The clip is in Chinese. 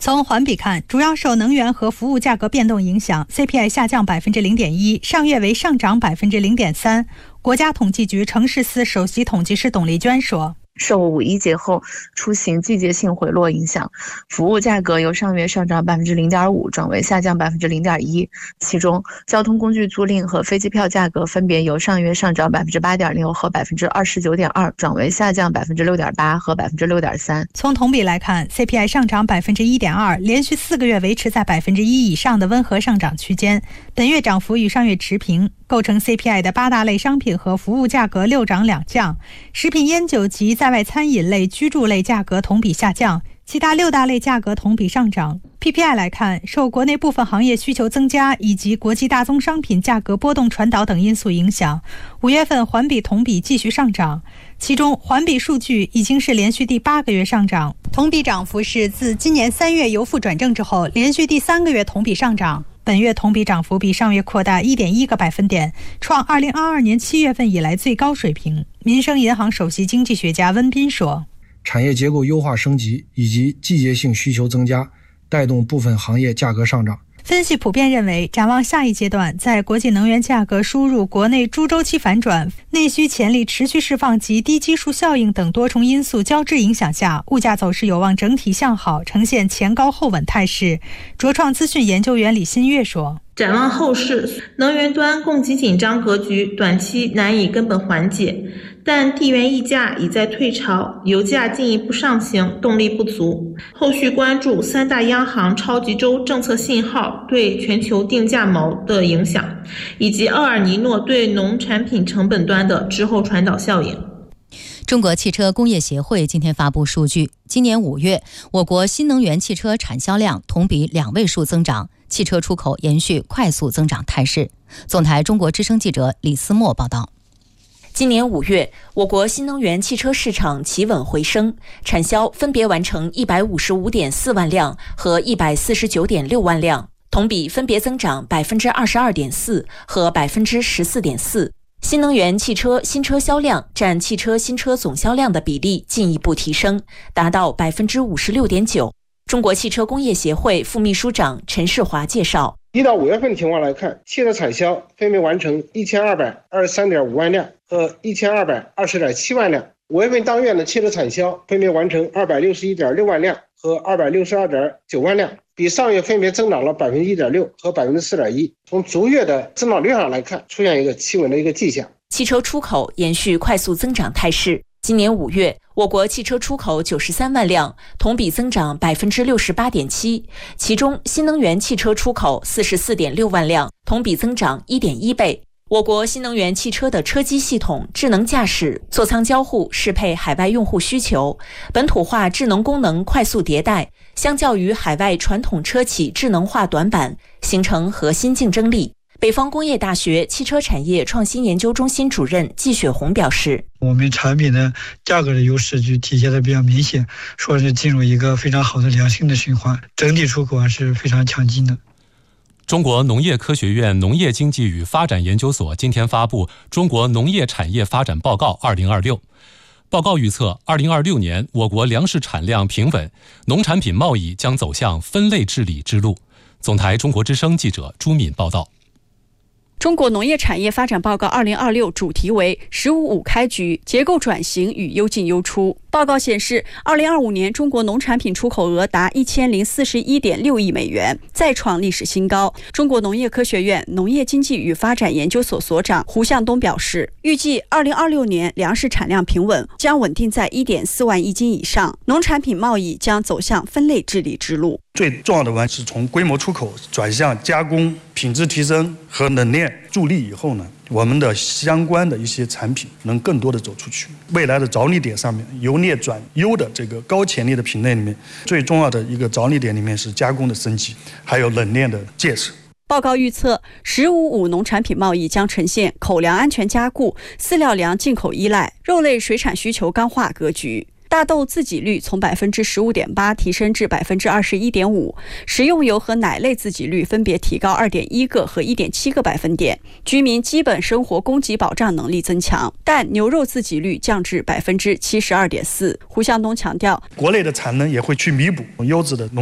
从环比看，主要受能源和服务价格变动影响 ，CPI 下降0.1%，上月为上涨0.3%。国家统计局城市司首席统计师董丽娟说。 受五一节后出行季节性回落影响，服务价格由上月上涨0.5%转为下降0.1%，其中交通工具租赁和飞机票价格分别由上月上涨8.6%和29.2%转为下降6.8%和6.3%。 从同比来看 ，CPI 上涨1.2%，连续4个月维持在1%以上的温和上涨区间，本月涨幅与上月持平。构成 CPI 的8大类商品和服务价格6涨2降，食品烟酒及在外餐饮类、居住类价格同比下降，其他6大类价格同比上涨。PPI 来看，受国内部分行业需求增加以及国际大宗商品价格波动传导等因素影响，5月份环比同比继续上涨，其中环比数据已经是连续第8个月上涨，同比涨幅是自今年3月由负转正之后连续第3个月同比上涨。本月同比涨幅比上月扩大1.1个百分点，创2022年7月份以来最高水平。民生银行首席经济学家温彬说， 产业结构优化升级以及季节性需求增加，带动部分行业价格上涨。 分析普遍认为，展望下一阶段，在国际能源价格输入、国内猪周期反转、内需潜力持续释放及低基数效应等多重因素交织影响下，物价走势有望整体向好，呈现前高后稳态势。卓创资讯研究员李新月说， 展望后市，能源端供给紧张格局短期难以根本缓解，但地缘溢价已在退潮，油价进一步上行动力不足。后续关注3大央行超级周政策信号对全球定价锚的影响，以及奥尔尼诺对农产品成本端的滞后传导效应。 中国汽车工业协会今天发布数据，今年5月，我国新能源汽车产销量同比2位数增长，汽车出口延续快速增长态势。总台中国之声记者李思墨报道。 今年5月，我国新能源汽车市场企稳回升，产销分别完成155.4万辆和149.6万辆，同比分别增长22.4%和14.4%。新能源汽车新车销量占汽车新车总销量的比例进一步提升，达到56.9%。中国汽车工业协会副秘书长陈世华介绍 ，1到5月份情况来看，汽车产销分别完成1223.5万辆和1220.7万辆。5月份当月的汽车产销分别完成261.6万辆和262.9万辆，比上月分别增长了1.6%和4.1%。从逐月的增长率上来看，出现一个企稳的一个迹象。 汽车出口延续快速增长态势。今年5月，我国汽车出口93万辆，同比增长68.7%，其中新能源汽车出口44.6万辆，同比增长1.1倍。我国新能源汽车的车机系统、智能驾驶、座舱交互适配海外用户需求，本土化智能功能快速迭代，相较于海外传统车企智能化短板，形成核心竞争力。北方工业大学汽车产业创新研究中心主任季雪红表示， 我们产品的价格的优势就体现的比较明显，说是进入一个非常好的良性的循环，整体出口是非常强劲的。 中国农业科学院农业经济与发展研究所今天发布《中国农业产业发展报告2026》。报告预测，2026年我国粮食产量平稳，农产品贸易将走向分类治理之路。总台中国之声记者朱敏报道。 中国农业产业发展报告2026主题为“十五五开局，结构转型与优进优出”。报告显示，2025年中国农产品出口额达1041.6亿美元，再创历史新高。中国农业科学院农业经济与发展研究所所长胡向东表示，预计2026年粮食产量平稳，将稳定在1.4万亿斤以上，农产品贸易将走向分类治理之路。 最重要的是从规模出口转向加工、品质提升和冷链助力以后呢，我们的相关的一些产品能更多的走出去。未来的着力点上面，由劣转优的这个高潜力的品类里面，最重要的一个着力点里面是加工的升级，还有冷链的建设。 报告预测，“15+5”农产品贸易将呈现口粮安全加固、饲料粮进口依赖、肉类水产需求刚化格局。大豆自给率从15.8%提升至21.5%，食用油和奶类自给率分别提高2.1个和1.7个百分点，居民基本生活供给保障能力增强。但牛肉自给率降至72.4%。胡向东强调， 国内的产能也会去弥补优质的农